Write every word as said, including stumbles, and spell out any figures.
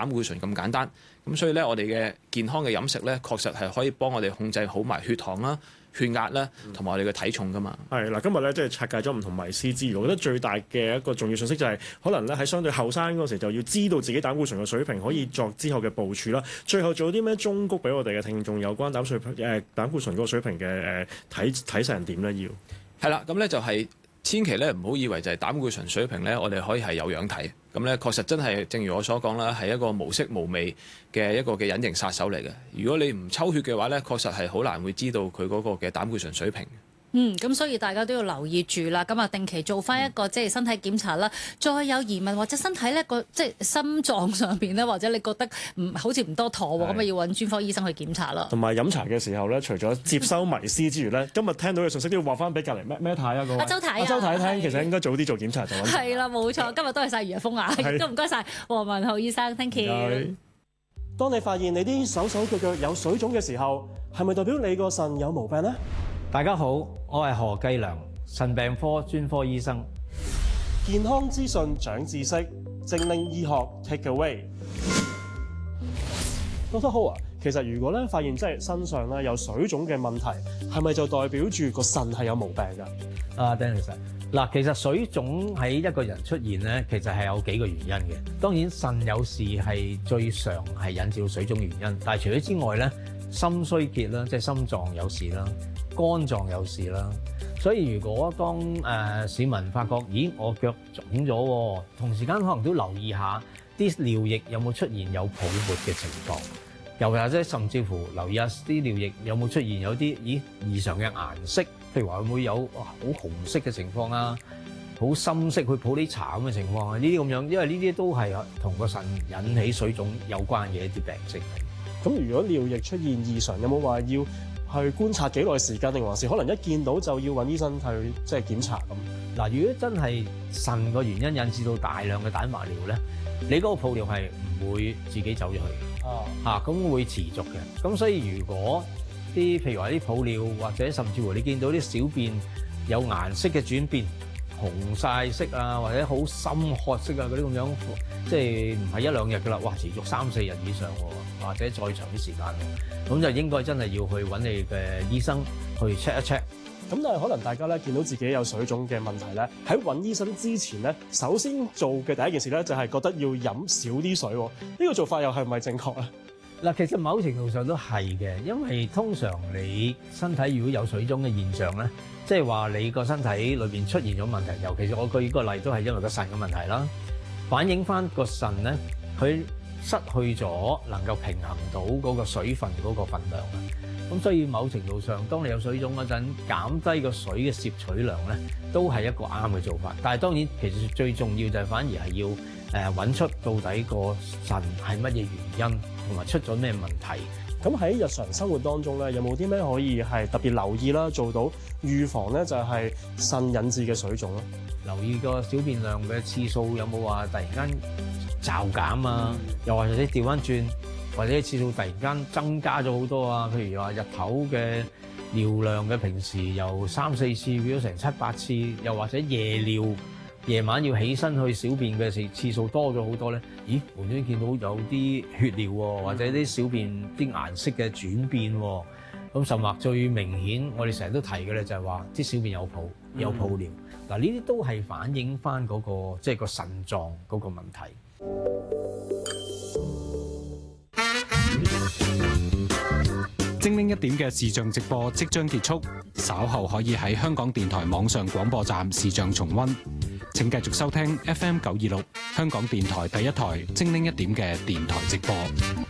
膽固醇咁簡單。咁所以咧，我哋嘅健康嘅飲食咧，確實係可以幫我哋控制好埋血糖啦、血壓啦，同埋我哋嘅體重噶嘛。 係嗱，今日咧即係拆解咗唔同迷思之餘，我覺得最大嘅一個重要信息就係、是，可能咧喺相對後生嗰時就要知道自己膽固醇嘅水平，可以作之後嘅部署啦。最後做啲咩忠告俾我哋嘅聽眾有關膽水誒、呃、膽固醇嗰個水平嘅誒睇睇成點咧？要係啦，咁咧就係、是。千祈咧唔好以為就係膽固醇水平咧，我哋可以係有樣睇。咁咧確實真係正如我所講啦，係一個無色無味嘅一個嘅隱形殺手嚟嘅。如果你唔抽血嘅話咧，確實係好難會知道佢嗰個嘅膽固醇水平。 嗯，咁所以大家都要留意住啦。咁啊，定期做翻一個即係身體檢查啦。再有疑問或者身體咧個即係心臟上邊咧，或者你覺得唔好似唔多妥喎，咁啊要揾專科醫生去檢查啦。 同埋飲茶嘅時候咧，除咗接收迷思之餘咧，今日聽到嘅信息都要話翻俾隔離咩咩太啊個。 阿周太啊， 阿周太聽，其實應該早啲做檢查就。 係啦，冇錯。今日多謝晒余日豐啊，亦都唔該晒黃文浩醫生 ，thank you。 當你發現你啲手手腳腳有水腫嘅時候，係咪代表你個腎有毛病呢？ 大家好，我係何繼良，腎病科專科醫生。 健康資訊長知識，精靈醫學 take away。Doctor Ho 啊，其實如果咧發現即係身上咧有水腫嘅問題，係咪就代表住個腎係有毛病㗎？ 啊 Dennis，嗱，其實水腫喺一個人出現咧，其實係有幾個原因嘅。當然腎有事係最常係引致到水腫原因，但係除咗之外咧，心衰竭啦，即係心臟有事啦。肝臟有事啦，所以如果當誒、呃、市民發覺，咦，我腳腫咗，同時間可能都留意下啲尿液有冇出現有泡沫嘅情況，又或者甚至乎留意下啲尿液有冇出現有啲咦異常嘅顏色，譬如話會唔會有哇好紅色嘅情況啊，好深色去泡啲茶咁嘅情況啊，呢啲咁樣，因為呢啲都係同個腎引起水腫有關嘅一啲病症。 咁如果尿液出現異常，有冇話要去觀察幾耐時間，定還是可能一見到就要揾醫生去即係檢查咁？ 嗱，如果真係腎個原因引致到大量嘅蛋白尿咧，你嗰個泡尿係唔會自己走咗去嘅。哦，嚇，咁會持續嘅。咁所以如果啲譬如話啲泡尿，或者甚至乎你見到啲小便有顏色嘅轉變，紅晒色啊，或者好深褐色啊嗰啲咁樣，即係唔係一兩日㗎啦，哇，持續三四日以上喎，或者再長啲時間喎，咁就應該真係要去揾你嘅醫生去 check 一 check。 咁但係可能大家咧見到自己有水腫嘅問題咧，喺揾醫生之前咧，首先做嘅第一件事咧就係覺得要飲少啲水喎。呢個做法又係咪正確咧？ 嗱，其實某程度上都係嘅，因為通常你身體如果有水腫嘅現象咧，即係話你個身體裏邊出現咗問題，尤其是我舉個例都係因為個腎嘅問題啦，反映翻個腎咧，佢失去咗能夠平衡到嗰個水分嗰個分量啊。咁所以某程度上，當你有水腫嗰陣，減低個水嘅攝取量咧，都係一個啱嘅做法。但係當然，其實最重要就係反而係要誒揾出到底個腎係乜嘢原因，同埋出咗咩問題。 咁喺日常生活當中咧，有冇啲咩可以係特別留意啦，做到預防咧就係腎引致嘅水腫咧？ 留意個小便量嘅次數有冇話突然間驟減啊？又或者調翻轉，或者次數突然間增加咗好多啊？譬如話日頭嘅尿量嘅平時由三四次變咗成七八次，又或者夜尿，夜晚要起身去小便嘅次次數多咗好多咧？咦，無端端見到有啲血尿喎，或者啲小便啲顏色嘅轉變喎。咁甚或最明顯，我哋成日都提嘅咧，就係話啲小便有泡有泡尿。嗱，呢啲都係反映翻嗰個即係個腎臟嗰個問題。 精靈一點嘅視像直播即將結束，稍後可以喺香港電台網上廣播站視像重溫。請繼續收聽 F M 九二六香港電台第一台精靈一點嘅電台直播。